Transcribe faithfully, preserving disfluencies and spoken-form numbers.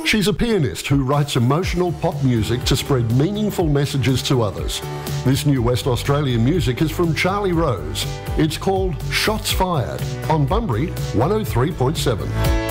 She's a pianist who writes emotional pop music to spread meaningful messages to others. This new West Australian music is from Charlie Rose. It's called Shots Fired on Bunbury one oh three point seven.